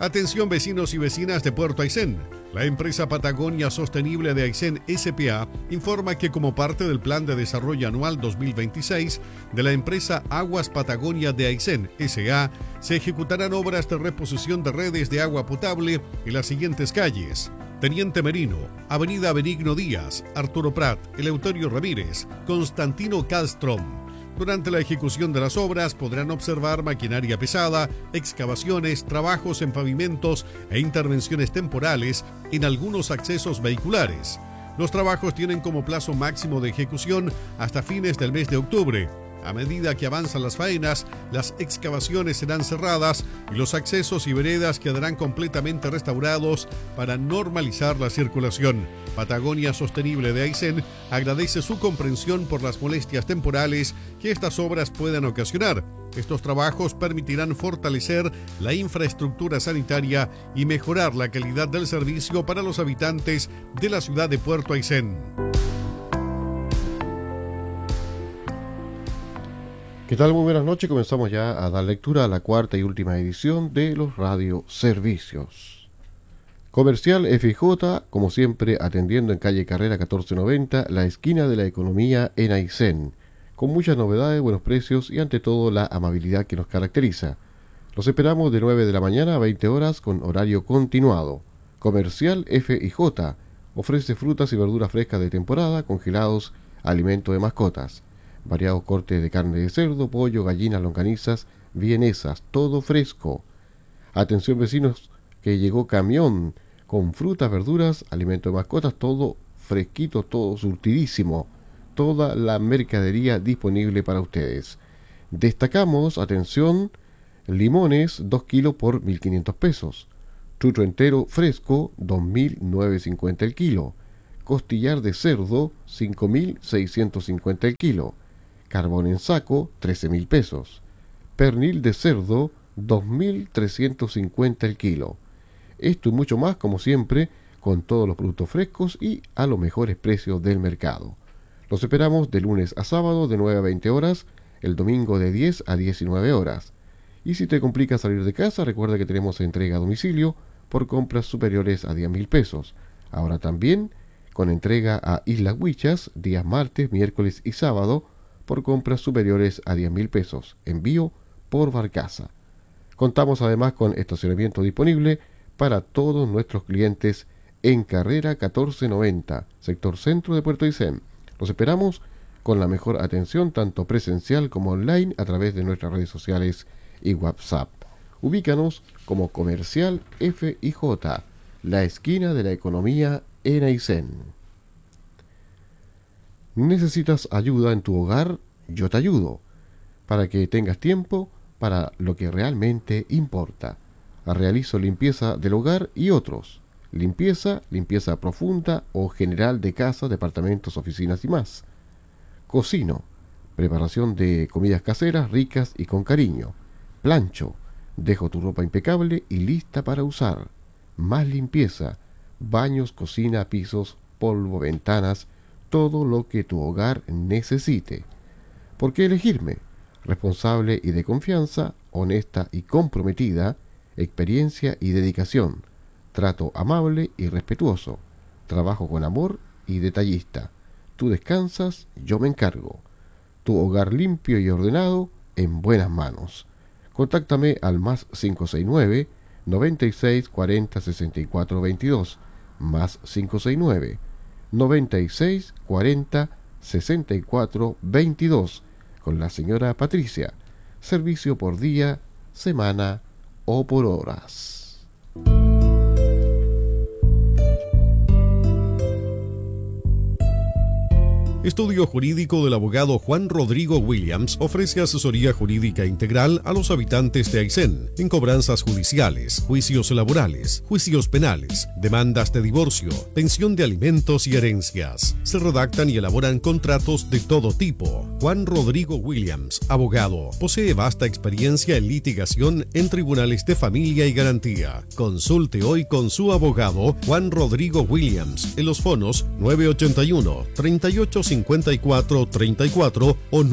Atención vecinos y vecinas de Puerto Aysén. La empresa Patagonia Sostenible de Aysén S.p.A. informa que como parte del Plan de Desarrollo Anual 2026 de la empresa Aguas Patagonia de Aysén S.A. se ejecutarán obras de reposición de redes de agua potable en las siguientes calles: Teniente Merino, Avenida Benigno Díaz, Arturo Prat, Eleuterio Ramírez, Constantino Castrom. Durante la ejecución de las obras podrán observar maquinaria pesada, excavaciones, trabajos en pavimentos e intervenciones temporales en algunos accesos vehiculares. Los trabajos tienen como plazo máximo de ejecución hasta fines del mes de octubre. A medida que avanzan las faenas, las excavaciones serán cerradas y los accesos y veredas quedarán completamente restaurados para normalizar la circulación. Patagonia Sostenible de Aysén agradece su comprensión por las molestias temporales que estas obras puedan ocasionar. Estos trabajos permitirán fortalecer la infraestructura sanitaria y mejorar la calidad del servicio para los habitantes de la ciudad de Puerto Aysén. ¿Qué tal? Muy buenas noches. Comenzamos ya a dar lectura a la cuarta y última edición de los radioservicios. Comercial FJ, como siempre, atendiendo en calle Carrera 1490, la esquina de la economía en Aysén, con muchas novedades, buenos precios y ante todo la amabilidad que nos caracteriza. Los esperamos de 9 de la mañana a 20 horas con horario continuado. Comercial FJ ofrece frutas y verduras frescas de temporada, congelados, alimento de mascotas. Variados cortes de carne de cerdo, pollo, gallinas, longanizas, vienesas, todo fresco. Atención vecinos, que llegó camión con frutas, verduras, alimento de mascotas, todo fresquito, todo surtidísimo. Toda la mercadería disponible para ustedes. Destacamos, atención, limones 2 kilos por 1.500 pesos. Chucho entero fresco 2.950 el kilo. Costillar de cerdo 5.650 el kilo. Carbón en saco, 13.000 pesos. Pernil de cerdo, 2.350 el kilo. Esto y mucho más, como siempre, con todos los productos frescos y a los mejores precios del mercado. Los esperamos de lunes a sábado de 9 a 20 horas, el domingo de 10 a 19 horas. Y si te complica salir de casa, recuerda que tenemos entrega a domicilio por compras superiores a 10.000 pesos. Ahora también con entrega a Islas Huichas, días martes, miércoles y sábado, por compras superiores a 10.000 pesos, envío por barcaza. Contamos además con estacionamiento disponible para todos nuestros clientes en Carrera 1490, sector centro de Puerto Aysén. Los esperamos con la mejor atención tanto presencial como online a través de nuestras redes sociales y WhatsApp. Ubícanos como Comercial FJ, la esquina de la economía en Aysén. ¿Necesitas ayuda en tu hogar? Yo te ayudo, para que tengas tiempo para lo que realmente importa. Realizo limpieza del hogar y otros. Limpieza profunda o general de casa, departamentos, oficinas y más. Cocino, preparación de comidas caseras ricas y con cariño. Plancho, dejo tu ropa impecable y lista para usar. Más limpieza, baños, cocina, pisos, polvo, ventanas, todo lo que tu hogar necesite. ¿Por qué elegirme? Responsable y de confianza, honesta y comprometida, experiencia y dedicación, trato amable y respetuoso, trabajo con amor y detallista. Tú descansas, yo me encargo. Tu hogar limpio y ordenado, en buenas manos. Contáctame al más 569 96 40 64 22, más 569 96 40 64 22, con la señora Patricia. Servicio por día, semana o por horas. Estudio Jurídico del abogado Juan Rodrigo Williams ofrece asesoría jurídica integral a los habitantes de Aysén en cobranzas judiciales, juicios laborales, juicios penales, demandas de divorcio, pensión de alimentos y herencias. Se redactan y elaboran contratos de todo tipo. Juan Rodrigo Williams, abogado, posee vasta experiencia en litigación en tribunales de familia y garantía. Consulte hoy con su abogado Juan Rodrigo Williams en los fonos 981 38 982-5434 o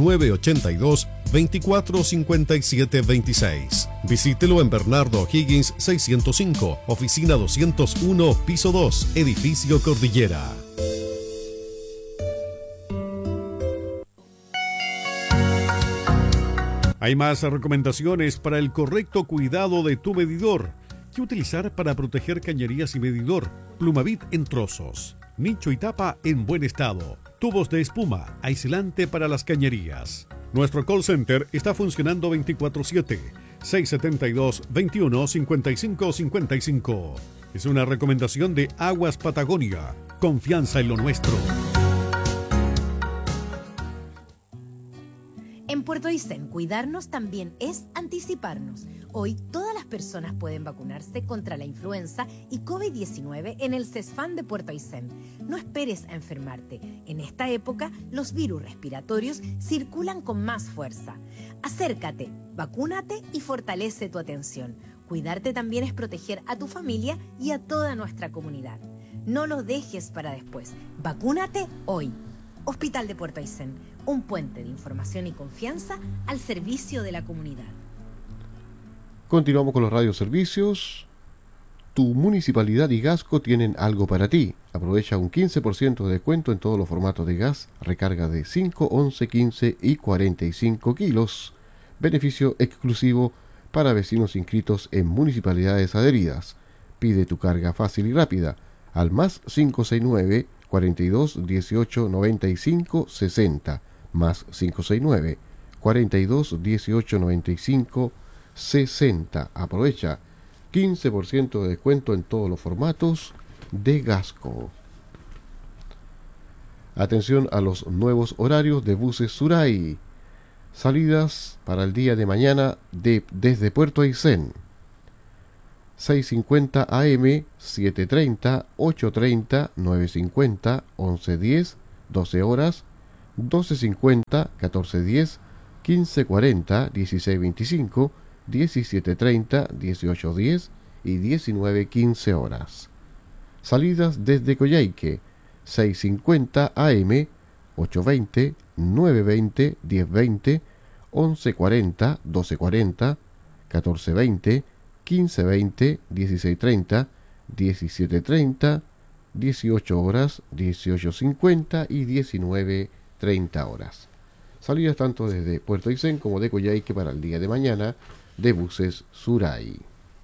982-245726. Visítelo en Bernardo Higgins 605, oficina 201, piso 2, edificio Cordillera. Hay más recomendaciones para el correcto cuidado de tu medidor. ¿Qué utilizar para proteger cañerías y medidor? Plumavit en trozos, nicho y tapa en buen estado, tubos de espuma, aislante para las cañerías. Nuestro call center está funcionando 24/7, 672-21-5555. Es una recomendación de Aguas Patagonia. Confianza en lo nuestro. En Puerto Aysén, cuidarnos también es anticiparnos. Hoy todas las personas pueden vacunarse contra la influenza y COVID-19 en el CESFAM de Puerto Aysén. No esperes a enfermarte. En esta época, los virus respiratorios circulan con más fuerza. Acércate, vacúnate y fortalece tu atención. Cuidarte también es proteger a tu familia y a toda nuestra comunidad. No lo dejes para después. Vacúnate hoy. Hospital de Puerto Aysén, un puente de información y confianza al servicio de la comunidad. Continuamos con los radioservicios. Tu municipalidad y Gasco tienen algo para ti. Aprovecha un 15% de descuento en todos los formatos de gas, recarga de 5, 11, 15 y 45 kilos. Beneficio exclusivo para vecinos inscritos en municipalidades adheridas. Pide tu carga fácil y rápida al más 569 42 18 95 60, más 569 42 18 95 60. Aprovecha 15% de descuento en todos los formatos de Gasco. Atención a los nuevos horarios de buses Suray. Salidas para el día de mañana desde Puerto Aysén: 6:50 AM, 7:30, 8:30, 9:50, 11:10, 12 horas, 12:50, 14:10, 15:40, 16:25, 17:30, 18:10 y 19:15 horas. Salidas desde Coyhaique: 6:50 AM, 8:20, 9:20, 10:20, 11:40, 12:40, 14:20, 15:20, 16:30, 17:30, 18 horas, 18:50 y 19:30 horas. Salidas tanto desde Puerto Aysén como de Coyhaique para el día de mañana de buses Suray.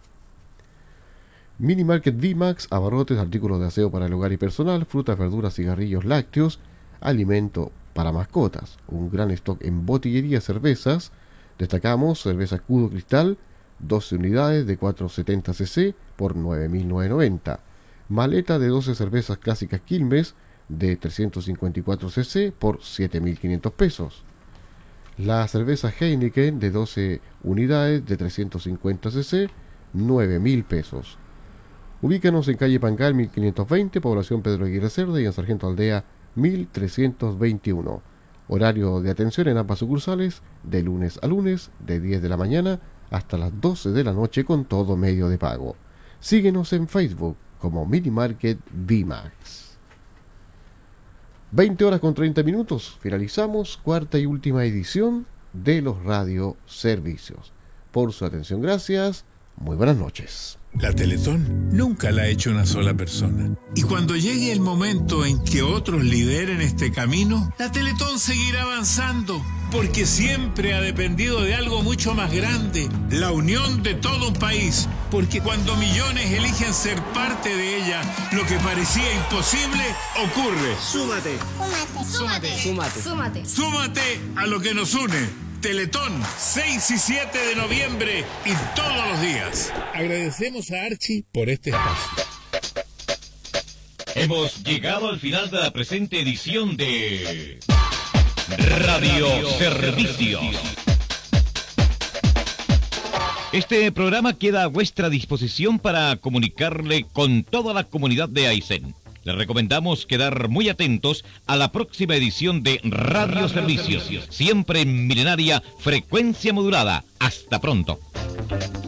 Mini Market VMAX, abarrotes, artículos de aseo para el hogar y personal, frutas, verduras, cigarrillos, lácteos, alimento para mascotas. Un gran stock en botillería, cervezas. Destacamos cerveza Escudo Cristal, 12 unidades de 470 cc por 9.990. Maleta de 12 cervezas clásicas Quilmes de 354 cc por 7.500 pesos. La cerveza Heineken de 12 unidades de 350 cc, 9.000 pesos. Ubícanos en calle Pangal 1520, población Pedro Aguirre Cerda, y en Sargento Aldea 1321. Horario de atención en ambas sucursales de lunes a lunes de 10 de la mañana hasta las 12 de la noche con todo medio de pago. Síguenos en Facebook como Mini Market VMAX. 20 horas con 30 minutos. Finalizamos cuarta y última edición de los Radio Servicios. Por su atención, gracias. Muy buenas noches. La Teletón nunca la ha hecho una sola persona. Y cuando llegue el momento en que otros lideren este camino, la Teletón seguirá avanzando, porque siempre ha dependido de algo mucho más grande, la unión de todo un país. Porque cuando millones eligen ser parte de ella, lo que parecía imposible ocurre. Súmate. Súmate. Súmate. Súmate. Súmate a lo que nos une. Teletón, 6 y 7 de noviembre y todos los días. Agradecemos a Archie por este espacio. Hemos llegado al final de la presente edición de Radio Servicios. Este programa queda a vuestra disposición para comunicarle con toda la comunidad de Aysén. Les recomendamos quedar muy atentos a la próxima edición de Radio Servicios, siempre en milenaria frecuencia modulada. Hasta pronto.